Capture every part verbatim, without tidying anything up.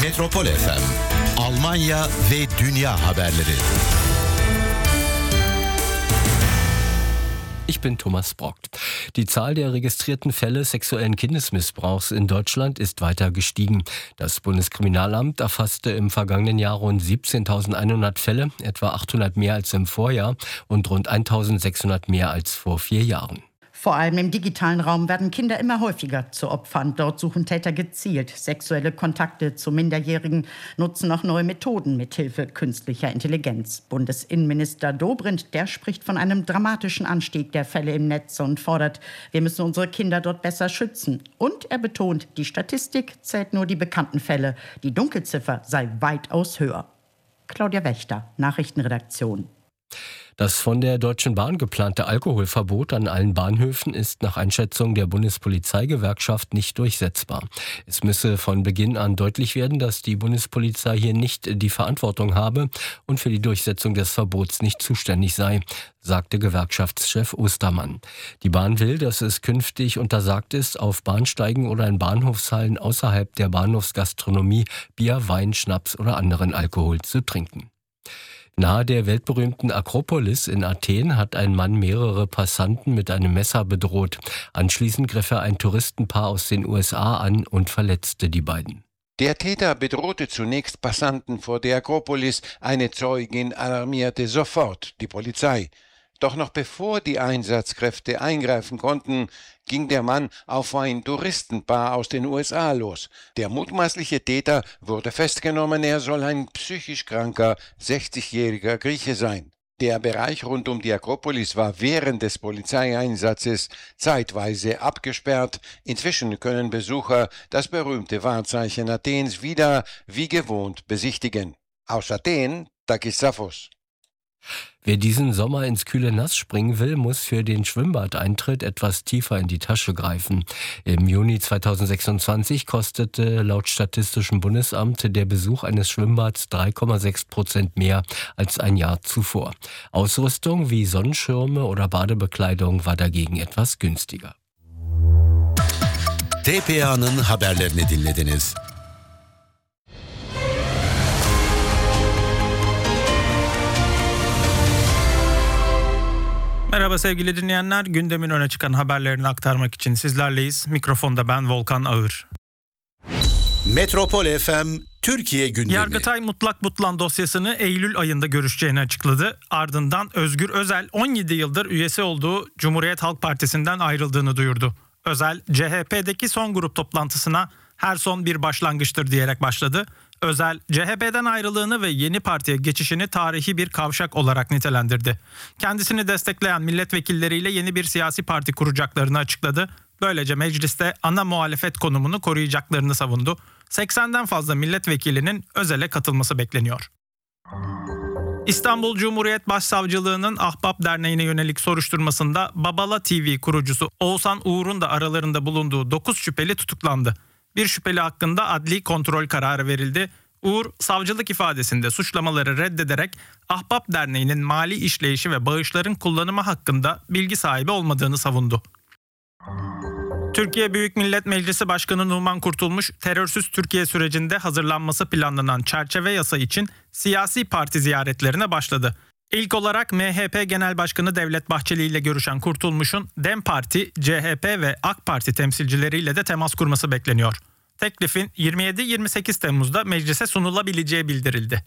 Metropol F M, Almanya ve Dünya haberleri. Ich bin Thomas Brock. Die Zahl der registrierten Fälle sexuellen Kindesmissbrauchs in Deutschland ist weiter gestiegen. Das Bundeskriminalamt erfasste im vergangenen Jahr rund siebzehntausendeinhundert Fälle, etwa achthundert mehr als im Vorjahr und rund eintausendsechshundert mehr als vor vier Jahren. Vor allem im digitalen Raum werden Kinder immer häufiger zu Opfern. Dort suchen Täter gezielt sexuelle Kontakte zu Minderjährigen, nutzen auch neue Methoden mithilfe künstlicher Intelligenz. Bundesinnenminister Dobrindt, der spricht von einem dramatischen Anstieg der Fälle im Netz und fordert, wir müssen unsere Kinder dort besser schützen. Und er betont, die Statistik zählt nur die bekannten Fälle. Die Dunkelziffer sei weitaus höher. Claudia Wächter, Nachrichtenredaktion. Das von der Deutschen Bahn geplante Alkoholverbot an allen Bahnhöfen ist nach Einschätzung der Bundespolizeigewerkschaft nicht durchsetzbar. Es müsse von Beginn an deutlich werden, dass die Bundespolizei hier nicht die Verantwortung habe und für die Durchsetzung des Verbots nicht zuständig sei, sagte Gewerkschaftschef Ostermann. Die Bahn will, dass es künftig untersagt ist, auf Bahnsteigen oder in Bahnhofshallen außerhalb der Bahnhofsgastronomie Bier, Wein, Schnaps oder anderen Alkohol zu trinken. Nahe der weltberühmten Akropolis in Athen hat ein Mann mehrere Passanten mit einem Messer bedroht. Anschließend griff er ein Touristenpaar aus den U S A an und verletzte die beiden. Der Täter bedrohte zunächst Passanten vor der Akropolis. Eine Zeugin alarmierte sofort die Polizei. Doch noch bevor die Einsatzkräfte eingreifen konnten, ging der Mann auf ein Touristenpaar aus den U S A los. Der mutmaßliche Täter wurde festgenommen. Er soll ein psychisch kranker, sechzigjähriger Grieche sein. Der Bereich rund um die Akropolis war während des Polizeieinsatzes zeitweise abgesperrt. Inzwischen können Besucher das berühmte Wahrzeichen Athens wieder wie gewohnt besichtigen. Aus Athen, Takis Safos. Wer diesen Sommer ins kühle Nass springen will, muss für den Schwimmbadeintritt etwas tiefer in die Tasche greifen. Im Juni zweitausendsechsundzwanzig kostete laut Statistischem Bundesamt der Besuch eines Schwimmbads drei Komma sechs Prozent mehr als ein Jahr zuvor. Ausrüstung wie Sonnenschirme oder Badebekleidung war dagegen etwas günstiger. T P A'nın haberlerini dinlediniz. Merhaba sevgili dinleyenler, gündemin öne çıkan haberlerini aktarmak için sizlerleyiz. Mikrofonda ben Volkan Ağır. Metropol F M Türkiye gündemi. Yargıtay Mutlak Butlan dosyasını Eylül ayında görüşeceğini açıkladı. Ardından Özgür Özel on yedi yıldır üyesi olduğu Cumhuriyet Halk Partisi'nden ayrıldığını duyurdu. Özel, C H P'deki son grup toplantısına her son bir başlangıçtır diyerek başladı. Özel, C H P'den ayrılığını ve yeni partiye geçişini tarihi bir kavşak olarak nitelendirdi. Kendisini destekleyen milletvekilleriyle yeni bir siyasi parti kuracaklarını açıkladı. Böylece mecliste ana muhalefet konumunu koruyacaklarını savundu. seksenden fazla milletvekilinin Özel'e katılması bekleniyor. İstanbul Cumhuriyet Başsavcılığı'nın Ahbap Derneği'ne yönelik soruşturmasında Babala T V kurucusu Oğuzhan Uğur'un da aralarında bulunduğu dokuz şüpheli tutuklandı. Bir şüpheli hakkında adli kontrol kararı verildi. Uğur, savcılık ifadesinde suçlamaları reddederek Ahbap Derneği'nin mali işleyişi ve bağışların kullanımı hakkında bilgi sahibi olmadığını savundu. Türkiye Büyük Millet Meclisi Başkanı Numan Kurtulmuş, terörsüz Türkiye sürecinde hazırlanması planlanan çerçeve yasa için siyasi parti ziyaretlerine başladı. İlk olarak M H P Genel Başkanı Devlet Bahçeli ile görüşen Kurtulmuş'un DEM Parti, C H P ve AK Parti temsilcileriyle de temas kurması bekleniyor. Teklifin yirmi yedi yirmi sekiz Temmuz'da meclise sunulabileceği bildirildi.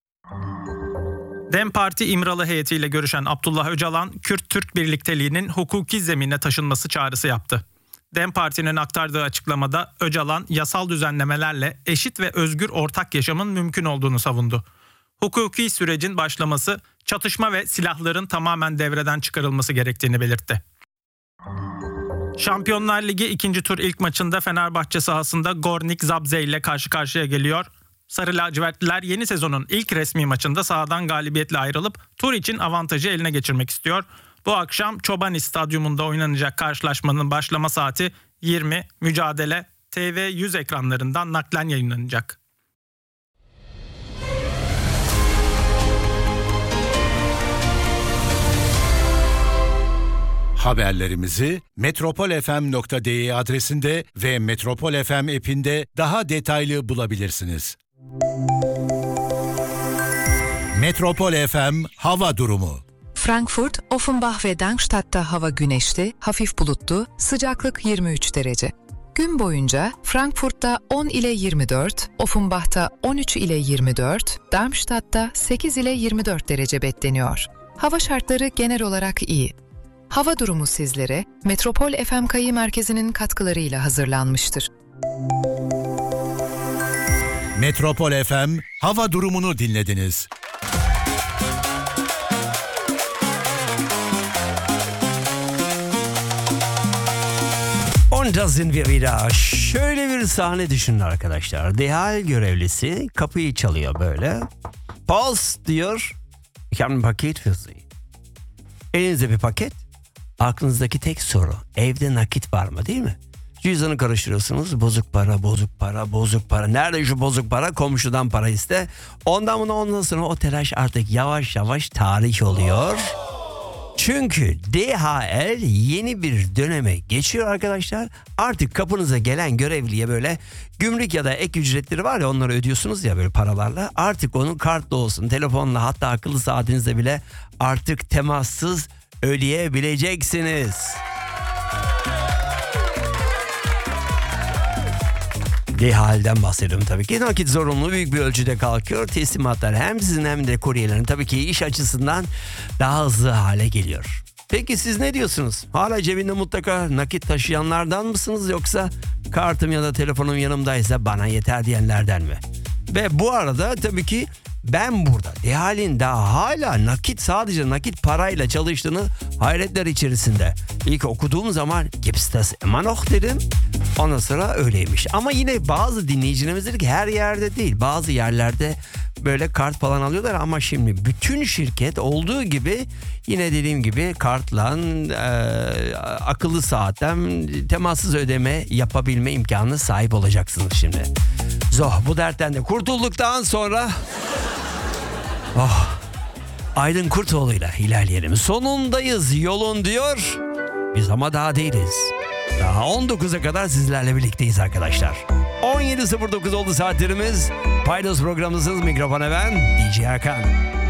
DEM Parti İmralı heyetiyle görüşen Abdullah Öcalan, Kürt-Türk birlikteliğinin hukuki zemine taşınması çağrısı yaptı. DEM Parti'nin aktardığı açıklamada Öcalan, yasal düzenlemelerle eşit ve özgür ortak yaşamın mümkün olduğunu savundu. Hukuki sürecin başlaması, çatışma ve silahların tamamen devreden çıkarılması gerektiğini belirtti. Şampiyonlar Ligi ikinci tur ilk maçında Fenerbahçe sahasında Gornik Zabrze ile karşı karşıya geliyor. Sarı lacivertliler yeni sezonun ilk resmi maçında sahadan galibiyetle ayrılıp tur için avantajı eline geçirmek istiyor. Bu akşam Çobani Stadyumunda oynanacak karşılaşmanın başlama saati yirmi, mücadele T V yüz ekranlarından naklen yayınlanacak. Haberlerimizi metropol f m nokta d e adresinde ve Metropol F M app'inde daha detaylı bulabilirsiniz. Metropol F M hava durumu. Frankfurt, Offenbach ve Darmstadt'ta hava güneşli, hafif bulutlu, sıcaklık yirmi üç derece. Gün boyunca Frankfurt'ta on ile yirmi dört, Offenbach'ta on üç ile yirmi dört, Darmstadt'ta sekiz ile yirmi dört derece bekleniyor. Hava şartları genel olarak iyi. Hava durumu sizlere Metropol F M Kayı Merkezi'nin katkılarıyla hazırlanmıştır. Metropol F M hava durumunu dinlediniz. Und da sind wir wieder. Şöyle bir sahne düşünün arkadaşlar. D H L görevlisi kapıyı çalıyor böyle. Post diyor. Ich habe ein Paket für Sie. Elinizde bir paket. Aklınızdaki tek soru. Evde nakit var mı, değil mi? Cüzdanı karıştırıyorsunuz. Bozuk para, bozuk para, bozuk para. Nerede şu bozuk para? Komşudan para iste. Ondan buna ondan sonra o telaş artık yavaş yavaş tarih oluyor. Çünkü D H L yeni bir döneme geçiyor arkadaşlar. Artık kapınıza gelen görevliye böyle gümrük ya da ek ücretleri var ya, onları ödüyorsunuz ya böyle paralarla. Artık onun kartla olsun, telefonla, hatta akıllı saatinizle bile artık temassız ödeyebileceksiniz. D H L'den bahsediyorum tabii ki. Nakit zorunluluğu büyük bir ölçüde kalkıyor. Teslimatlar hem sizin hem de kuryelerin tabii ki iş açısından daha hızlı hale geliyor. Peki siz ne diyorsunuz? Hala cebinde mutlaka nakit taşıyanlardan mısınız, yoksa kartım ya da telefonum yanımdaysa bana yeter diyenlerden mi? Ve bu arada tabii ki ben burada D H L'in daha hala nakit, sadece nakit parayla çalıştığını hayretler içerisinde. İlk okuduğum zaman gibt's das immer noch dedim. Ondan sonra öyleymiş. Ama yine bazı dinleyicilerimiz dedi ki her yerde değil. Bazı yerlerde böyle kart falan alıyorlar ama şimdi bütün şirket olduğu gibi yine dediğim gibi kartla e, akıllı saatten temassız ödeme yapabilme imkanına sahip olacaksınız şimdi. So, bu dertten de kurtulduktan sonra oh, Aydın Kurtoğlu'yla ilerleyelim. Sonundayız yolun diyor. Biz ama daha değiliz. Daha on dokuza kadar sizlerle birlikteyiz arkadaşlar. on yedi sıfır dokuz oldu saatlerimiz. Paydos programındasınız. Mikrofona ben D J Hakan.